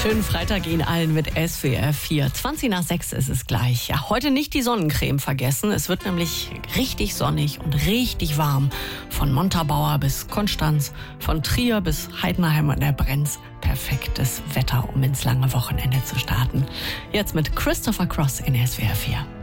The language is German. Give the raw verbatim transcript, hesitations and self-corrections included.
Schönen Freitag Ihnen allen mit S W R vier. zwanzig nach sechs ist es gleich. Ja, heute nicht die Sonnencreme vergessen. Es wird nämlich richtig sonnig und richtig warm. Von Montabaur bis Konstanz, von Trier bis Heidenheim und der Brenz. Perfektes Wetter, um ins lange Wochenende zu starten. Jetzt mit Christopher Cross in S W R vier.